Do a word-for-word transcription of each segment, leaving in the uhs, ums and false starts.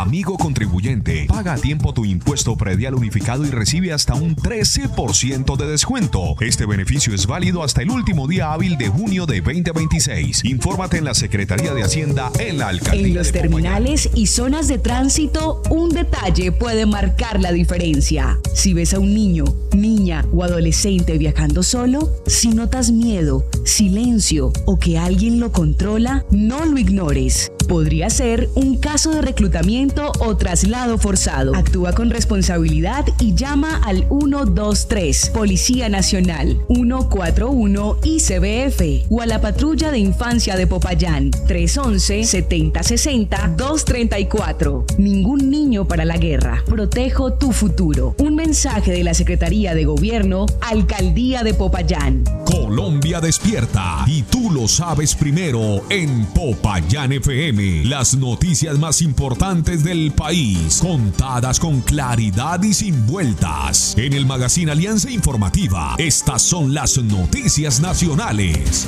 Amigo contribuyente, paga a tiempo tu impuesto predial unificado y recibe hasta un trece por ciento de descuento. Este beneficio es válido hasta el último día hábil de junio de veinte veintiséis. Infórmate en la Secretaría de Hacienda en la Alcaldía. En los terminales y zonas de tránsito, un detalle puede marcar la diferencia. Si ves a un niño, niña o adolescente viajando solo, si notas miedo, silencio o que alguien lo controla, no lo ignores. Podría ser un caso de reclutamiento o traslado forzado. Actúa con responsabilidad y llama al uno dos tres, Policía Nacional, uno cuatro uno I C B F o a la Patrulla de Infancia de Popayán, tres once, setenta sesenta, doscientos treinta y cuatro. Ningún niño para la guerra. Protejo tu futuro. Un mensaje de la Secretaría de Gobierno, Alcaldía de Popayán. Colombia despierta y tú lo sabes primero en Popayán F M. Las noticias más importantes del país, contadas con claridad y sin vueltas. En el Magazine Alianza Informativa, estas son las noticias nacionales.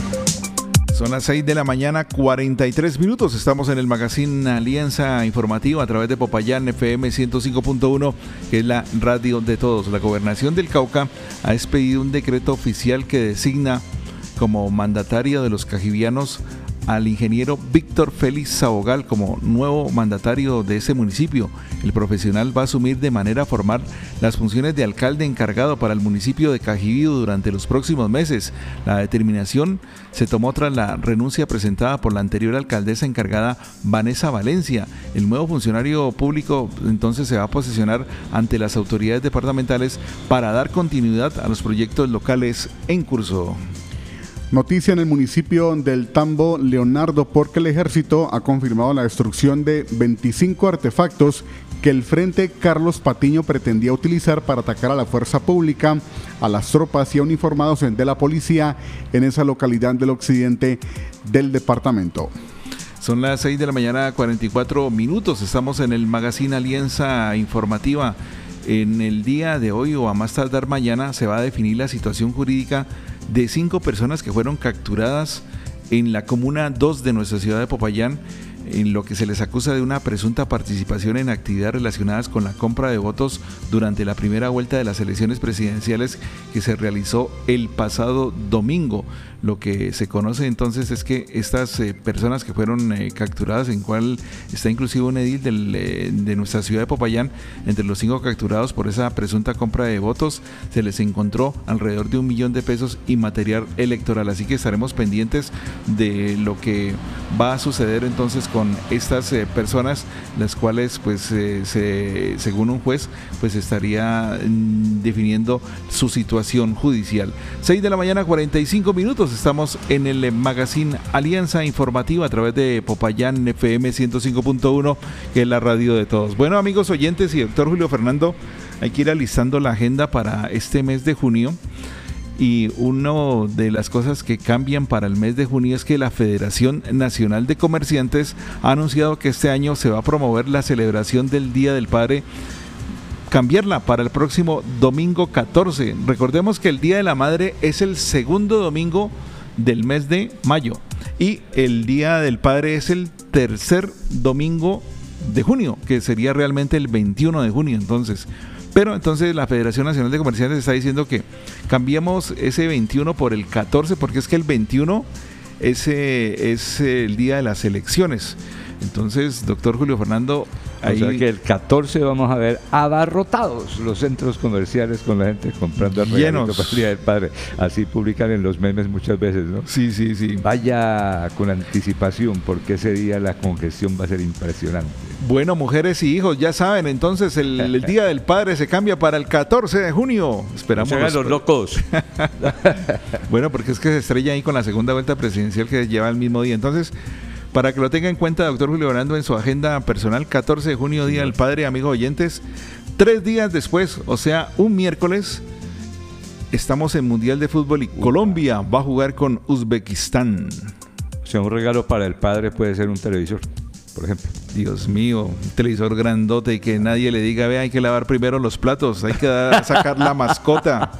Son las seis de la mañana, cuarenta y tres minutos. Estamos en el Magazine Alianza Informativa a través de Popayán F M ciento cinco punto uno, que es la radio de todos. La Gobernación del Cauca ha expedido un decreto oficial que designa como mandatario de los cajivianos al ingeniero Víctor Félix Sabogal como nuevo mandatario de ese municipio. El profesional va a asumir de manera formal las funciones de alcalde encargado para el municipio de Cajivío durante los próximos meses. La determinación se tomó tras la renuncia presentada por la anterior alcaldesa encargada, Vanessa Valencia. El nuevo funcionario público entonces se va a posicionar ante las autoridades departamentales para dar continuidad a los proyectos locales en curso. Noticia en el municipio del Tambo, Leonardo, porque el ejército ha confirmado la destrucción de veinticinco artefactos que el Frente Carlos Patiño pretendía utilizar para atacar a la fuerza pública, a las tropas y a uniformados de la policía en esa localidad del occidente del departamento. Son las seis de la mañana, cuarenta y cuatro minutos. Estamos en el Magazine Alianza Informativa. En el día de hoy o a más tardar mañana se va a definir la situación jurídica de cinco personas que fueron capturadas en la comuna dos de nuestra ciudad de Popayán, en lo que se les acusa de una presunta participación en actividades relacionadas con la compra de votos durante la primera vuelta de las elecciones presidenciales que se realizó el pasado domingo. Lo que se conoce entonces es que estas eh, personas que fueron eh, capturadas, en cual está inclusive un edil del, eh, de nuestra ciudad de Popayán, entre los cinco capturados por esa presunta compra de votos, se les encontró alrededor de un millón de pesos y material electoral. Así que estaremos pendientes de lo que va a suceder entonces con estas eh, personas, las cuales pues eh, se, según un juez pues estaría mm, definiendo su situación judicial. seis de la mañana, cuarenta y cinco minutos. Estamos en el Magazine Alianza Informativa a través de Popayán F M ciento cinco punto uno, que es la radio de todos. Bueno, amigos oyentes y doctor Julio Fernando, hay que ir alistando la agenda para este mes de junio. Y una de las cosas que cambian para el mes de junio es que la Federación Nacional de Comerciantes ha anunciado que este año se va a promover la celebración del Día del Padre, cambiarla para el próximo domingo catorce. Recordemos que el Día de la Madre es el segundo domingo del mes de mayo y el Día del Padre es el tercer domingo de junio, que sería realmente el veintiuno de junio. Entonces, pero entonces la Federación Nacional de Comerciantes está diciendo que cambiamos ese veintiuno por el catorce, porque es que el veintiuno ese es el día de las elecciones. Entonces, doctor Julio Fernando, ahí... O sea que el catorce vamos a ver abarrotados los centros comerciales con la gente comprando regalos para el Día del Padre. Así publican en los memes muchas veces, ¿no? Sí, sí, sí. Vaya con anticipación, porque ese día la congestión va a ser impresionante. Bueno, mujeres y hijos, ya saben, entonces el, el Día del Padre se cambia para el catorce de junio. Esperamos. No se hagan los locos. Bueno, porque es que se estrella ahí con la segunda vuelta presidencial que lleva el mismo día. Entonces, para que lo tenga en cuenta, doctor Julio Fernando, en su agenda personal, catorce de junio, Día del Padre, amigos oyentes. Tres días después, o sea, un miércoles, estamos en Mundial de Fútbol y Colombia va a jugar con Uzbekistán. O sea, un regalo para el padre puede ser un televisor. por ejemplo. Dios mío, un televisor grandote y que nadie le diga, ve, hay que lavar primero los platos, hay que dar, sacar la mascota.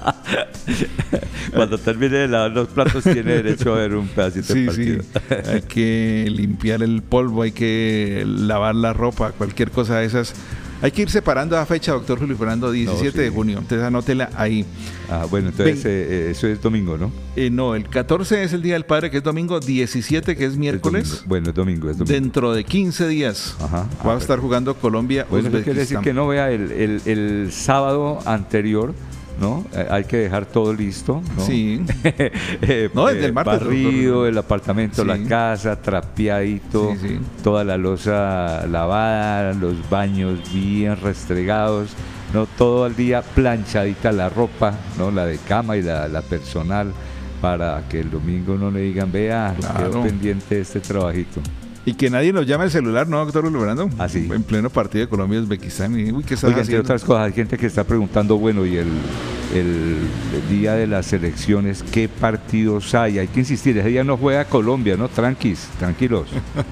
Cuando termine de lavar los platos tiene derecho a ver un pedacito sí, de partido. Sí, hay que limpiar el polvo, hay que lavar la ropa, cualquier cosa de esas. Hay que ir separando la fecha, doctor Julio Fernando, diecisiete no, sí. de junio, entonces anótela ahí. Ah, bueno, entonces eh, eh, eso es domingo, ¿no? Eh, no, el catorce es el Día del Padre, que es domingo, diecisiete, que es miércoles. Es bueno, es domingo, es domingo. Dentro de quince días Ajá. va ah, a estar jugando Colombia. Bueno, eso quiere decir que no vea el, el, el sábado anterior, ¿no? Eh, hay que dejar todo listo, ¿no? Sí. eh, no, desde el martes. Barrido, el apartamento, sí. la casa, trapeadito, sí, sí. toda la loza lavada, los baños bien restregados, ¿no? Todo el día planchadita la ropa, ¿no? La de cama y la, la personal, para que el domingo no le digan, vea, claro. quedó pendiente este trabajito. Y que nadie nos llame al celular, ¿no, doctor Julio Fernando? Ah, sí. En pleno partido de Colombia-Uzbekistán. Uy, ¿qué estás Oiga, haciendo? entre otras cosas, hay gente que está preguntando, bueno, y el, el, el día de las elecciones, ¿qué partidos hay? Hay que insistir, ese día no juega Colombia, ¿no? Tranquis, tranquilos.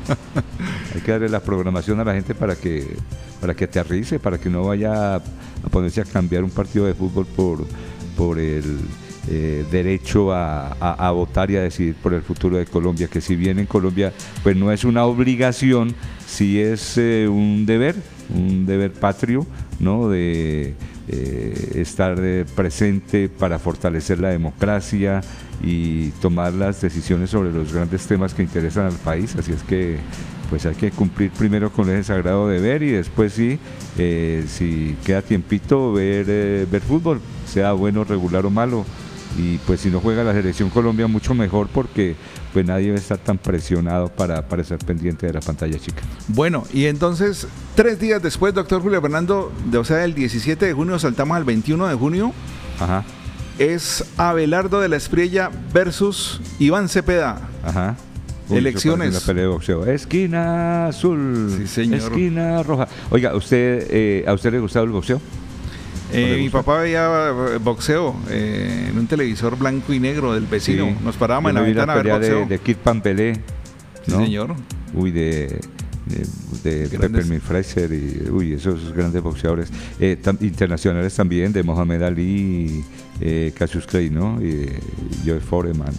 Hay que darle la programación a la gente para que, para que aterrice, para que no vaya a, a ponerse a cambiar un partido de fútbol por, por el... Eh, derecho a, a, a votar y a decidir por el futuro de Colombia, que si bien en Colombia pues no es una obligación, sí es eh, un deber, un deber patrio, ¿no? De eh, estar eh, presente para fortalecer la democracia y tomar las decisiones sobre los grandes temas que interesan al país, así es que pues hay que cumplir primero con ese sagrado deber y después sí, eh, si queda tiempito, ver, eh, ver fútbol, sea bueno, regular o malo. Y pues si no juega la selección Colombia, mucho mejor, porque pues nadie va a estar tan presionado para, para estar pendiente de la pantalla chica. Bueno, y entonces tres días después, doctor Julio Fernando, de, o sea, el diecisiete de junio saltamos al veintiuno de junio. Ajá. Es Abelardo de la Espriella versus Iván Cepeda. Ajá. Uy, elecciones. Una pelea de boxeo. Esquina azul. Sí, señor. Esquina roja. Oiga, ¿usted, eh, ¿a usted le gustaba el boxeo? Eh, mi papá veía boxeo eh, en un televisor blanco y negro del vecino. Sí. Nos parábamos en la ventana a ver boxeo. De, de Kid Pampelé, ¿no? Sí, señor. Uy, de, de, de Peppermint Fraser y uy, esos grandes boxeadores. Eh, tam, internacionales también, de Mohamed Ali, eh, Cassius Clay, ¿no? Y Joe Foreman,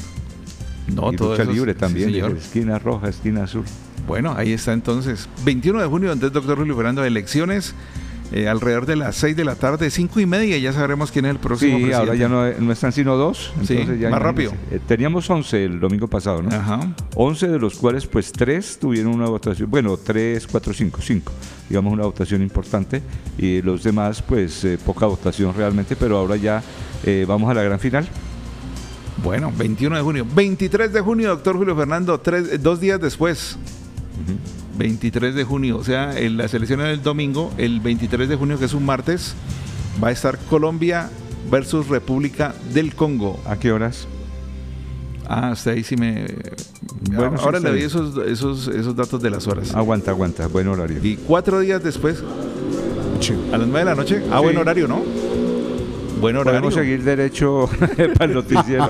¿no? No, y todo lucha eso, libre también, sí, de esquina roja, esquina azul. Bueno, ahí está entonces. veintiuno de junio, entonces, doctor Julio Fernando, elecciones. Eh, alrededor de las seis de la tarde, cinco y media, ya sabremos quién es el próximo sí, presidente. Ahora ya no, no están sino dos. Entonces sí, ya más rápido. Eh, teníamos once el domingo pasado, ¿no? Ajá. once de los cuales, pues tres tuvieron una votación, bueno, tres, cuatro, cinco, cinco, digamos una votación importante, y los demás, pues eh, poca votación realmente, pero ahora ya eh, vamos a la gran final. Bueno, veintiuno de junio. veintitrés de junio, doctor Julio Fernando, tres, dos días después. Uh-huh. veintitrés de junio, o sea, en la selección es el domingo, el veintitrés de junio, que es un martes, va a estar Colombia versus República del Congo. ¿A qué horas? Ah, hasta ahí sí me... Bueno, ahora sí, le doy esos, esos, esos datos de las horas. Aguanta, aguanta, buen horario. Y cuatro días después, a las nueve de la noche, ah, sí. Buen horario, ¿no? Buen horario. Podemos seguir derecho para el noticiero.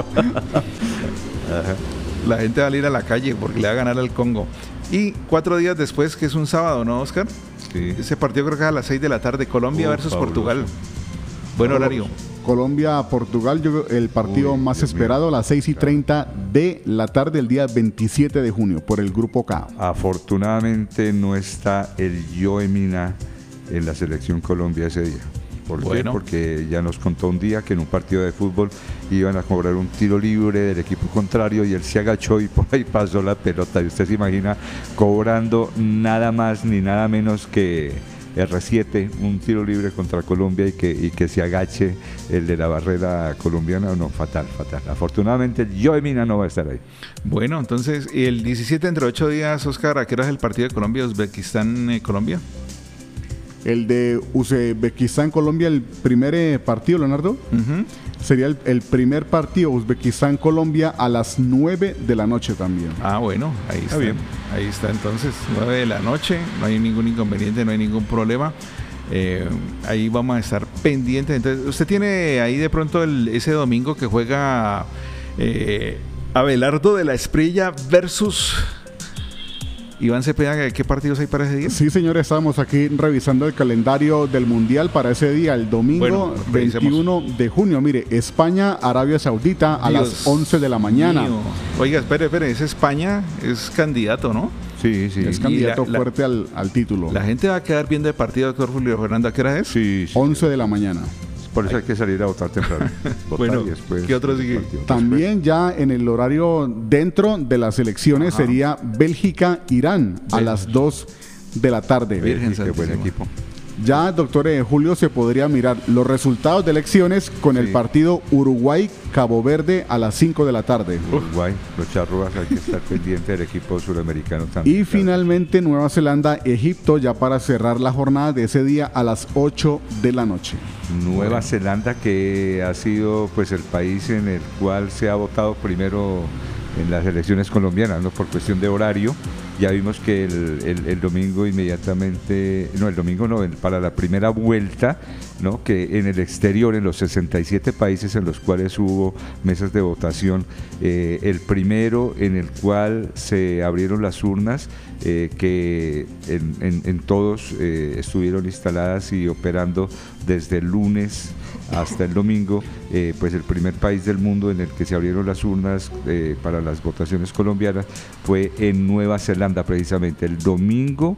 Ajá. La gente va a ir a la calle porque le va a ganar al Congo. Y cuatro días después, que es un sábado, ¿no, Oscar? Sí. Ese partido creo que es a las seis de la tarde, Colombia uh, versus fabuloso. Portugal. Buen Col- horario. Colombia-Portugal, yo el partido Uy, más Dios esperado, mío. A las seis y treinta de la tarde, el día veintisiete de junio, por el Grupo K. Afortunadamente no está el Joe Mina en la selección Colombia ese día. ¿Por bueno. qué? Porque ya nos contó un día que en un partido de fútbol iban a cobrar un tiro libre del equipo contrario y él se agachó y por ahí pasó la pelota. Y usted se imagina cobrando nada más ni nada menos que erre siete, un tiro libre contra Colombia y que, y que se agache el de la barrera colombiana. No, fatal, fatal. Afortunadamente el Joe Mina no va a estar ahí. Bueno, entonces, el diecisiete, entre ocho días, Oscar, ¿a qué hora es el partido de Colombia, Uzbekistán, eh, Colombia? El de Uzbekistán-Colombia, el primer eh, partido, Leonardo, uh-huh. sería el, el primer partido Uzbekistán-Colombia a las nueve de la noche también. Ah, bueno, ahí está. está bien. Ahí está entonces, nueve de la noche, no hay ningún inconveniente, no hay ningún problema. Eh, ahí vamos a estar pendientes. Entonces, usted tiene ahí de pronto el, ese domingo que juega eh, Abelardo de la Espriella versus Iván Cepeda, ¿qué partidos hay para ese día? Sí, señores, estamos aquí revisando el calendario del Mundial para ese día, el domingo bueno, veintiuno de junio. Mire, España, Arabia Saudita a Dios las once de la mañana. Mío. Oiga, espere, espere, es España, es candidato, ¿no? Sí, sí. Es candidato la, fuerte la, al, al título. La gente va a quedar bien de partido, doctor Julio Fernando. ¿A qué hora es? Sí, sí. once de la mañana. Por eso hay que salir a votar temprano. Votar bueno, y después, ¿qué otro sigue? También ya en el horario dentro de las elecciones Ajá. sería Bélgica-Irán a las dos de la tarde. Virgen, qué buen equipo. Ya, doctor eh, Julio, se podría mirar los resultados de elecciones con sí. el partido Uruguay-Cabo Verde a las cinco de la tarde. Uruguay, los charrúas, hay que estar pendiente del equipo suramericano también. Y finalmente Nueva Zelanda-Egipto ya para cerrar la jornada de ese día a las ocho de la noche. Nueva bueno. Zelanda, que ha sido pues el país en el cual se ha votado primero en las elecciones colombianas, no por cuestión de horario. Ya vimos que el, el, el domingo inmediatamente, no, el domingo no, el, para la primera vuelta, ¿no? Que en el exterior, en los sesenta y siete países en los cuales hubo mesas de votación, eh, el primero en el cual se abrieron las urnas, eh, que en, en, en todos eh, estuvieron instaladas y operando desde el lunes hasta el domingo, eh, pues el primer país del mundo en el que se abrieron las urnas eh, para las votaciones colombianas fue en Nueva Zelanda, precisamente. El domingo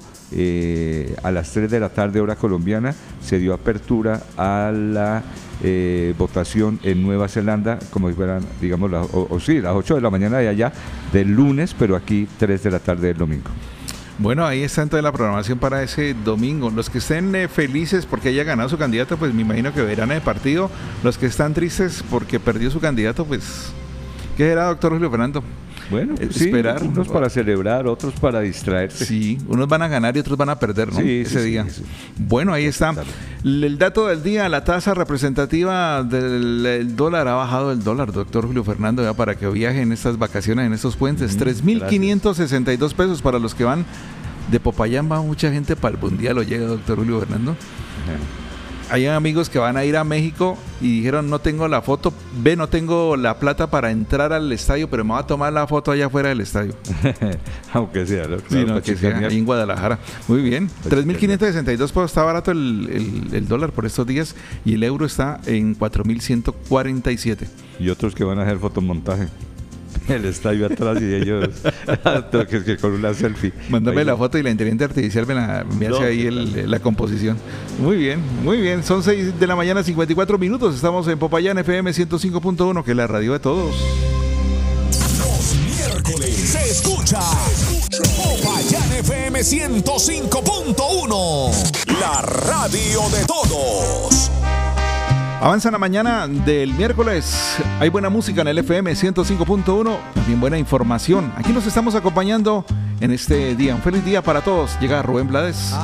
eh, a las tres de la tarde hora colombiana se dio apertura a la eh, votación en Nueva Zelanda, como si fueran, digamos, la, o, o sí, las ocho de la mañana de allá del lunes, pero aquí tres de la tarde del domingo. Bueno, ahí está entonces la programación para ese domingo. Los que estén eh, felices porque haya ganado su candidato, pues me imagino que verán el partido. Los que están tristes porque perdió su candidato, pues, ¿qué será, doctor Julio Fernando? Bueno, sí, esperar. Unos para celebrar, otros para distraerse. Sí, unos van a ganar y otros van a perder, ¿no? Sí, ese sí, día. Sí, sí. Bueno, ahí está. El dato del día, la tasa representativa del dólar, ha bajado el dólar, doctor Julio Fernando, ya para que viajen en estas vacaciones, en estos puentes. Mm, tres mil quinientos sesenta y dos pesos para los que van de Popayán. Va mucha gente para el Mundial, ¿o llega, doctor Julio Fernando? Ajá. Hay amigos que van a ir a México y dijeron, no tengo la foto, ve, no tengo la plata para entrar al estadio, pero me voy a tomar la foto allá afuera del estadio. Aunque sea, ¿no? Sí, claro, no, que sea ahí en Guadalajara. Muy bien, tres mil quinientos sesenta y dos pesos, está barato el, el, el dólar por estos días y el euro está en cuatro mil ciento cuarenta y siete. Y otros que van a hacer fotomontaje. El estadio atrás y ellos que, que con una selfie. Mándame ahí la foto y la inteligencia artificial me, la, me hace no, ahí el, la composición. Muy bien, muy bien. Son seis de la mañana, cincuenta y cuatro minutos. Estamos en Popayán F M ciento cinco punto uno, que es la radio de todos. Los miércoles se escucha, se escucha. Popayán F M ciento cinco punto uno, la radio de todos. Avanza la mañana del miércoles. Hay buena música en el F M ciento cinco punto uno, también buena información. Aquí nos estamos acompañando en este día. Un feliz día para todos. Llega Rubén Blades.